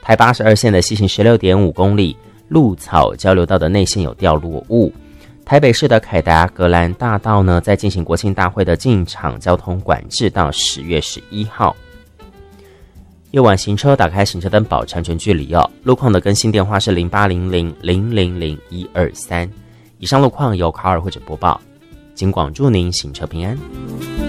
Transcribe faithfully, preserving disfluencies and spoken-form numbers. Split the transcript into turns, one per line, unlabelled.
台八十二线的西行 十六点五 公里，鹿草交流道的内线有掉落物。台北市的凯达格兰大道呢，在进行国庆大会的进场交通管制到十月十一号。夜晚行车打开行车灯保持安全距离哦。路况的更新电话是零八零零零零零一二三。以上路况由卡尔或者播报，警广祝您行车平安。